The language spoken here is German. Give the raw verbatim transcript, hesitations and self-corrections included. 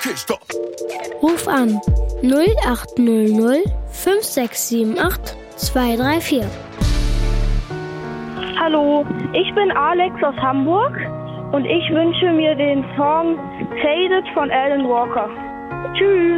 Okay, stopp. Ruf an null acht null null fünf sechs sieben acht zwei drei vier. Hallo, ich bin Alex aus Hamburg und ich wünsche mir den Song Faded von Alan Walker. Tschüss.